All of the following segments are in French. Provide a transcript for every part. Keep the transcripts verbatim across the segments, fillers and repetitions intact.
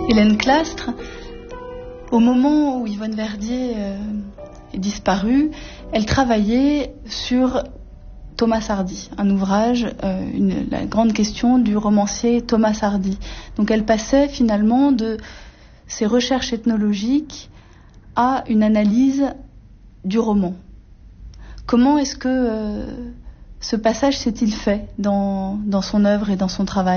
Hélène Clastres, au moment où Yvonne Verdier euh, est disparue, elle travaillait sur Thomas Hardy, un ouvrage, euh, une, la grande question du romancier Thomas Hardy. Donc elle passait finalement de ses recherches ethnologiques à une analyse du roman. Comment est-ce que euh, ce passage s'est-il fait dans, dans son œuvre et dans son travail ?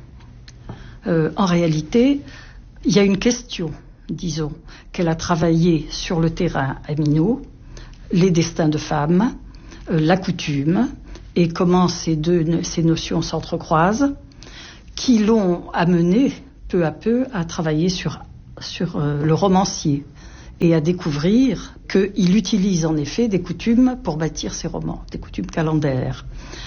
euh, En réalité, il y a une question, disons, qu'elle a travaillé sur le terrain à Minot, les destins de femmes, euh, la coutume, et comment ces deux ces notions s'entrecroisent, qui l'ont amené peu à peu à travailler sur, sur euh, le romancier et à découvrir qu'il utilise en effet des coutumes pour bâtir ses romans, des coutumes calendaires.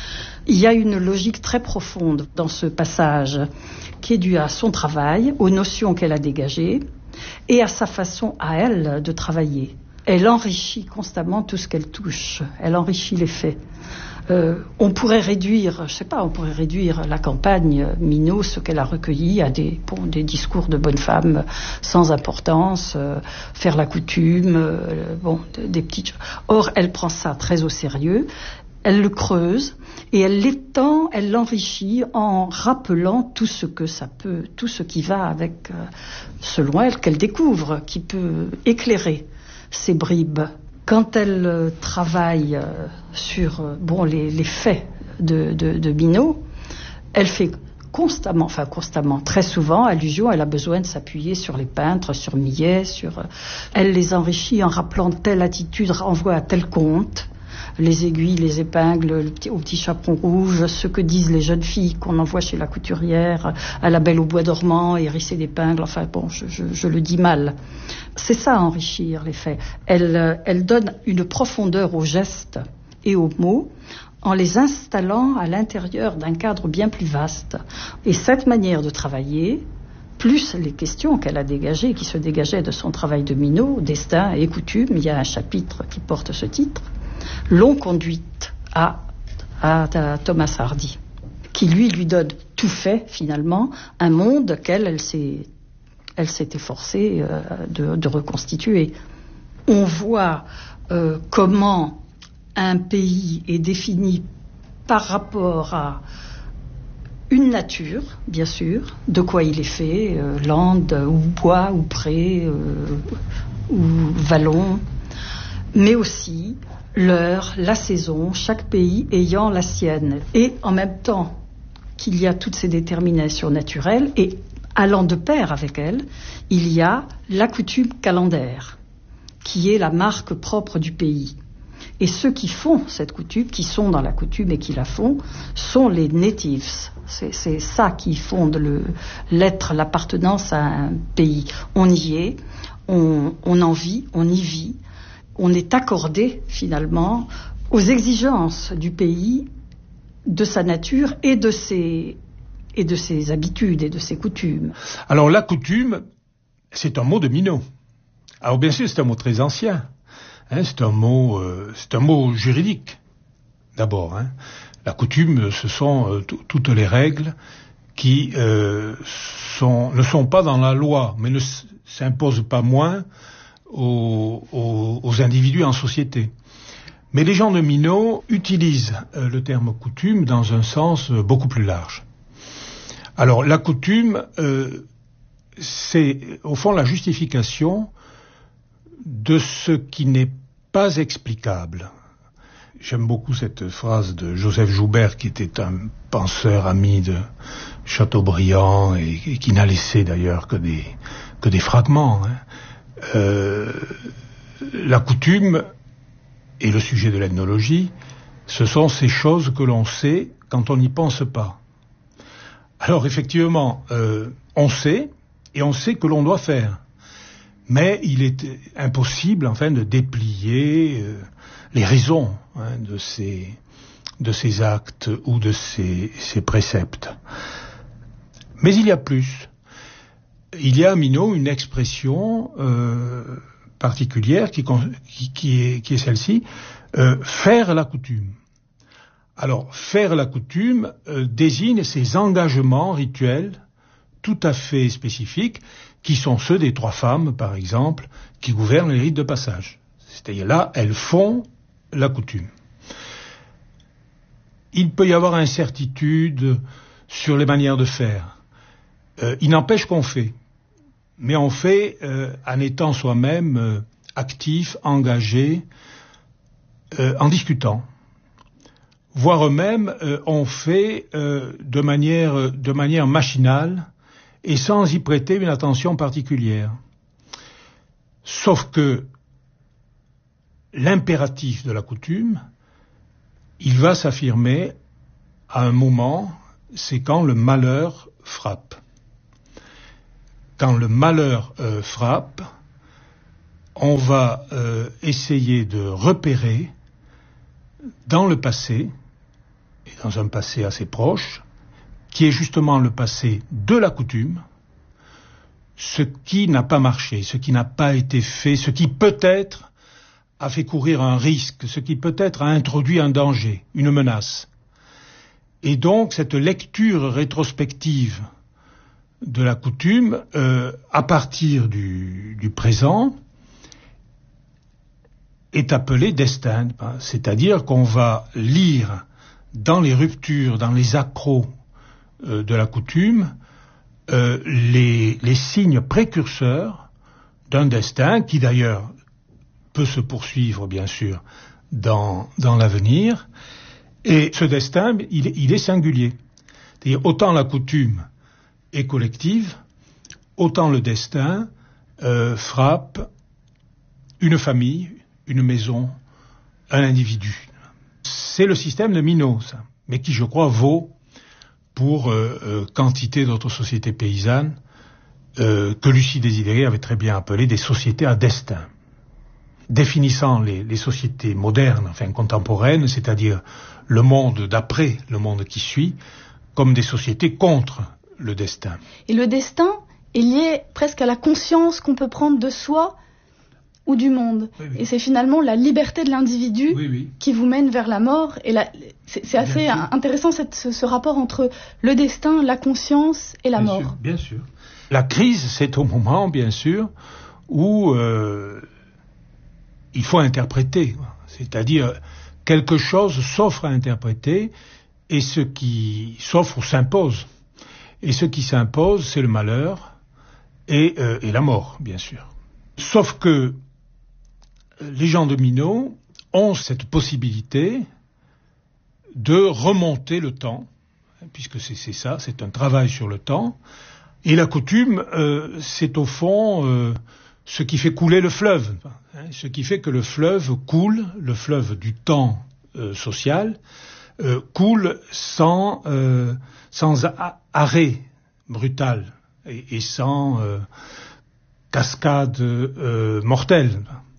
Il y a une logique très profonde dans ce passage qui est due à son travail, aux notions qu'elle a dégagées et à sa façon à elle de travailler. Elle enrichit constamment tout ce qu'elle touche, elle enrichit les faits. Euh, on pourrait réduire, je sais pas, on pourrait réduire la campagne Minot, ce qu'elle a recueilli, à des, bon, des discours de bonnes femmes sans importance, euh, faire la coutume, euh, bon, des petites. Or, elle prend ça très au sérieux, elle le creuse et elle l'étend, elle l'enrichit en rappelant tout ce que ça peut, tout ce qui va avec, euh, selon elle, qu'elle découvre, qui peut éclairer ces bribes. Quand elle euh, travaille euh, sur euh, bon, les, les faits de, de, de Minot, elle fait constamment, enfin constamment, très souvent, allusion, elle a besoin de s'appuyer sur les peintres, sur Millet, sur, euh, elle les enrichit en rappelant telle attitude renvoie à tel conte, les aiguilles, les épingles, le petit, au petit chaperon rouge, ce que disent les jeunes filles qu'on envoie chez la couturière, à la belle au bois dormant, hérissée d'épingles, enfin bon, je, je, je le dis mal. C'est ça, enrichir les faits. Elle, elle donne une profondeur aux gestes et aux mots en les installant à l'intérieur d'un cadre bien plus vaste. Et cette manière de travailler, plus les questions qu'elle a dégagées, qui se dégageaient de son travail de Minot, destin et coutume, il y a un chapitre qui porte ce titre, l'ont conduite à, à, à Thomas Hardy, qui lui lui donne tout fait finalement un monde qu'elle elle s'est, elle s'est efforcée euh, de, de reconstituer. On voit euh, comment un pays est défini par rapport à une nature, bien sûr, de quoi il est fait, euh, lande ou bois ou pré euh, ou vallon, mais aussi l'heure, la saison, chaque pays ayant la sienne. Et en même temps qu'il y a toutes ces déterminations naturelles, et allant de pair avec elles, il y a la coutume calendaire, qui est la marque propre du pays. Et ceux qui font cette coutume, qui sont dans la coutume et qui la font, sont les natives. C'est, c'est ça qui fonde le, l'être, l'appartenance à un pays. On y est, on, on en vit, on y vit. On est accordé, finalement, aux exigences du pays, de sa nature et de ses, et de ses habitudes et de ses coutumes. Alors, la coutume, c'est un mot de Minot. Alors, bien sûr, c'est un mot très ancien. Hein, c'est un mot, euh, c'est un mot juridique, d'abord. Hein. La coutume, ce sont euh, t- toutes les règles qui euh, sont, ne sont pas dans la loi, mais ne s- s'imposent pas moins Aux, aux, aux individus en société. Mais les gens de Minot utilisent euh, le terme coutume dans un sens euh, beaucoup plus large. Alors, la coutume, euh, c'est au fond la justification de ce qui n'est pas explicable. J'aime beaucoup cette phrase de Joseph Joubert, qui était un penseur ami de Chateaubriand et, et qui n'a laissé d'ailleurs que des, que des fragments, hein. Euh, la coutume et le sujet de l'ethnologie, ce sont ces choses que l'on sait quand on n'y pense pas. Alors effectivement, euh, on sait, et on sait que l'on doit faire. Mais il est impossible, enfin, de déplier euh, les raisons hein, de ces de ces actes ou de ces, ces préceptes. Mais il y a plus. Il y a à Minot une expression euh, particulière qui, qui, qui, est, qui est celle-ci, euh, faire la coutume. Alors, faire la coutume euh, désigne ces engagements rituels tout à fait spécifiques, qui sont ceux des trois femmes, par exemple, qui gouvernent les rites de passage. C'est-à-dire là, elles font la coutume. Il peut y avoir incertitude sur les manières de faire. Euh, il n'empêche qu'on fait. Mais on fait euh, en étant soi-même euh, actif, engagé, euh, en discutant. Voire même, euh, on fait euh, de manière, de manière machinale et sans y prêter une attention particulière. Sauf que l'impératif de la coutume, il va s'affirmer à un moment, c'est quand le malheur frappe. Quand le malheur euh, frappe, on va euh, essayer de repérer dans le passé, et dans un passé assez proche, qui est justement le passé de la coutume, ce qui n'a pas marché, ce qui n'a pas été fait, ce qui peut-être a fait courir un risque, ce qui peut-être a introduit un danger, une menace. Et donc cette lecture rétrospective de la coutume, euh, à partir du, du présent, est appelée destin, c'est-à-dire qu'on va lire dans les ruptures, dans les accros euh, de la coutume, euh, les, les signes précurseurs d'un destin qui d'ailleurs peut se poursuivre bien sûr dans, dans l'avenir, et ce destin, il, il est singulier. C'est-à-dire autant la coutume est collective, autant le destin euh, frappe une famille, une maison, un individu. C'est le système de Minot, ça, mais qui, je crois, vaut pour euh, euh, quantité d'autres sociétés paysannes euh, que Lucie Désidéré avait très bien appelées des sociétés à destin. Définissant les, les sociétés modernes, enfin contemporaines, c'est-à-dire le monde d'après, le monde qui suit, comme des sociétés contre le destin. Et le destin est lié presque à la conscience qu'on peut prendre de soi ou du monde. Oui, oui. Et c'est finalement la liberté de l'individu oui, oui. qui vous mène vers la mort. Et la, c'est, c'est assez bien intéressant cette, ce, ce rapport entre le destin, la conscience et la bien mort. Sûr, bien sûr. La crise, c'est au moment, bien sûr, où euh, il faut interpréter. C'est-à-dire, quelque chose s'offre à interpréter et ce qui s'offre ou s'impose. Et ce qui s'impose, c'est le malheur et, euh, et la mort, bien sûr. Sauf que les gens de Minot ont cette possibilité de remonter le temps, puisque c'est, c'est ça, c'est un travail sur le temps. Et la coutume, euh, c'est au fond euh, ce qui fait couler le fleuve, hein, ce qui fait que le fleuve coule, le fleuve du temps euh, social, euh, coule sans, euh, sans a- arrêt brutal et, et sans euh, cascade euh, mortelle.